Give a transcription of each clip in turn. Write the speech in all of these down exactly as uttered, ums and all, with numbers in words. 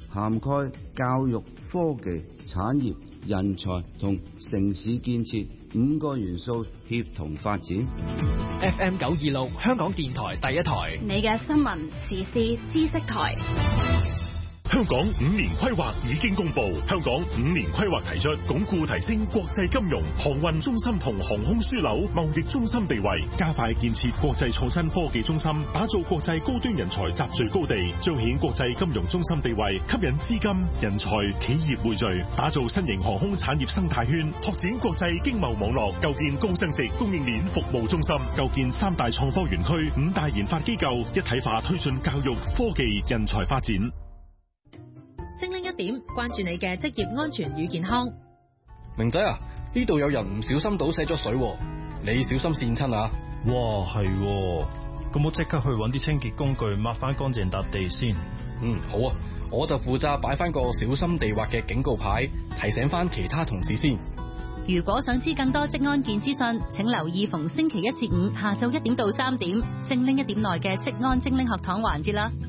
涵蓋教育、科技、產業、人才同城市建設五個元素協同發展。 F M 九二六香港電台第一台， 你嘅新聞時事知識台。 香港五年規劃已經公布，香港五年規劃提出鞏固提升國際金融、航運中心同航空樞紐貿易中心地位，加快建設國際創新科技中心，打造國際高端人才集聚高地，彰顯國際金融中心地位，吸引資金、人才、企業匯聚，打造新型航空產業生態圈，拓展國際經貿網絡，構建高增值供應鏈服務中心，構建三大創科園區、五大研發機構，一體化推進教育、科技、人才發展。 精靈一點，關注你嘅職業安全與健康。 明仔啊，呢度有人唔小心倒瀉咗水，你小心跣親啊！ 哇，係，咁我即刻去搵啲清潔工具抹翻乾淨笪地先。 嗯，好啊，我就負責擺翻個小心地滑嘅警告牌，提醒翻其他同事先。 如果想知更多職安健資訊，請留意逢星期一至五下晝一點到三點，精靈一點內嘅職安精靈學堂環節啦。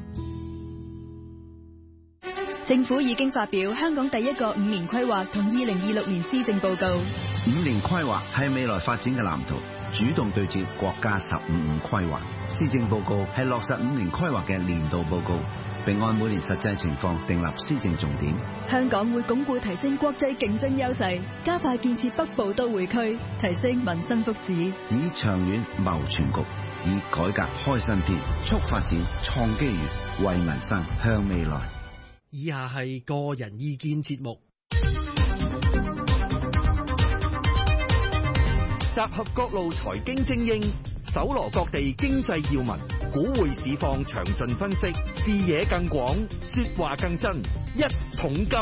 政府已經發表香港第一個五年規劃同二零二六年施政報告。 五年規劃係未來發展嘅藍圖，主動對接國家十五五規劃。施政報告係落實五年規劃嘅年度報告，並按每年實際情況訂立施政重點。 香港會鞏固提升國際競爭優勢，加快建設北部都會區，提升民生福祉， 以長遠謀全局，以改革開新篇，促發展創機遇，為民生向未來。 以下係個人意見節目，集合各路財經精英，搜羅各地經濟要聞，股匯市況詳盡分析，視野更廣，說話更真，一桶金。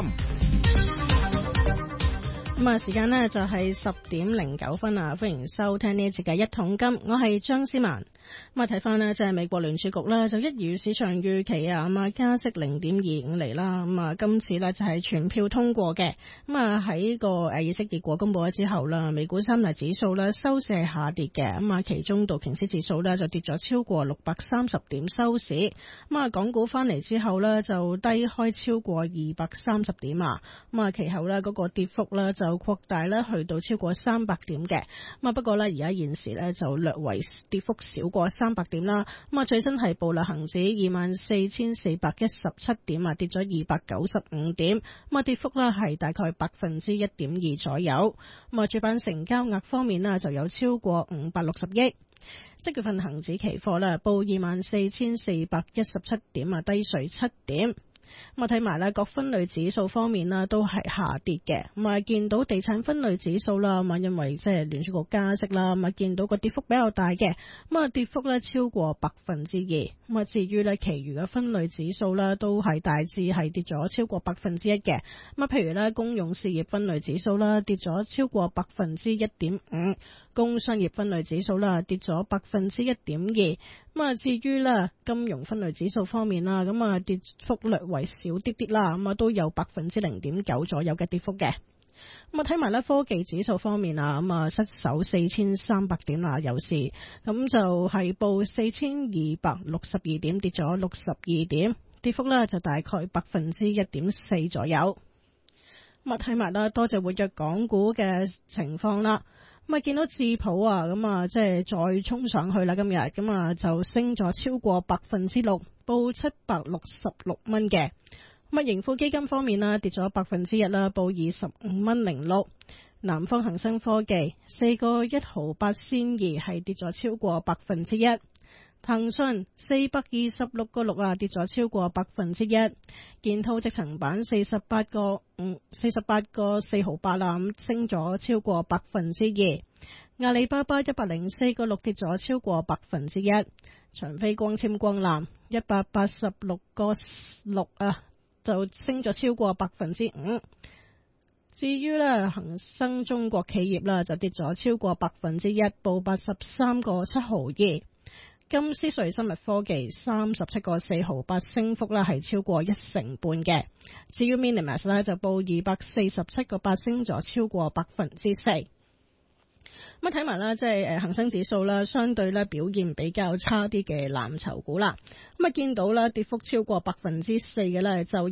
咁啊，時間呢就係十點零九分啊！歡迎收聽呢一節嘅一桶金，我係張思曼。咁啊，睇翻呢，就係美國聯儲局啦，就一如市場預期啊，咁啊加息零點二五厘啦。咁啊，今次呢就係全票通過嘅。咁啊喺個誒議息結果公布咗之後啦，美股三大指數呢收市係下跌嘅。咁啊，其中道瓊斯指數呢就跌咗超過六百三十點收市。咁啊，港股翻嚟之後呢就低開超過二百三十點啊。咁啊，其後呢嗰個跌幅呢就擴大咧，去到超過三百點嘅。咁啊，不過咧，而家現時咧就略為跌幅少過三百點啦。咁啊，最新係報啦，恒指二萬四千四百一十七點啊，跌咗二百九十五點。咁啊，跌幅咧係大概百分之一點二左右。咁啊，主板成交額方面呢，就有超過五百六十億。即月份恒指期貨咧報二萬四千四百一十七點啊，低水七點。咁啊，睇埋咧各分類指數方面啦，都係下跌嘅。咁啊，見到地產分類指數啦，咁啊，因為即係聯儲局加息啦，咁啊，見到個跌幅比較大嘅。咁啊，跌幅咧超過百分之二。咁啊，至於咧其餘嘅分類指數啦，都係大致係跌咗超過百分之一嘅。咁啊，譬如咧公用事業分類指數啦，跌咗超過百分之一點五。工商業分類指數啦，跌咗百分之一點二。咁啊，至於咧金融分類指數方面啦，咁啊跌幅略為少啲啲啦，咁啊都有百分之零點九左右嘅跌幅嘅。咁啊睇埋咧科技指數方面啊，咁啊失守四千三百點啦，有時咁就係報四千二百六十二點，跌咗六十二點，跌幅咧就大概百分之一點四左右。咁啊睇埋啦，多隻活躍港股嘅情況啦。咁啊，見到智普啊，咁啊，即係再衝上去啦。今日咁啊，就升咗超過百分之六，報七百六十六蚊嘅。咁啊，盈富基金方面啦，跌咗百分之一啦，報二十五蚊零六。南方恒生科技四個一毫八仙二，係跌咗超過百分之一。騰訊四百二十六個六啊，跌咗超過百分之一。建滔積層板四十八個五，四十八個四毫八啦，咁升咗超過百分之二。阿里巴巴一百零四個六跌咗超過百分之一。長飛光纖光纜一百八十六個六啊，就升咗超過百分之五。至於咧恒生中國企業啦，就跌咗超過百分之一，報八十三個七毫二。金斯瑞生物科技三十七個四毫八，升幅啦係超過一成半嘅。至於 Minimax 咧就報二百四十七個八，升咗超過百分之四。咁睇埋啦，即係誒恒生指數啦，相對咧表現比較差啲嘅藍籌股啦。咁啊見到啦，跌幅超過百分之四嘅咧就